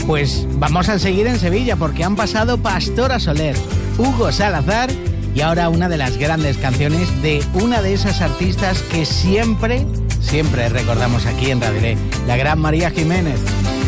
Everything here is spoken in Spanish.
Pues vamos a seguir en Sevilla porque han pasado Pastora Soler, Hugo Salazar y ahora una de las grandes canciones de una de esas artistas que siempre recordamos aquí en Radio Lé, la gran María Jiménez.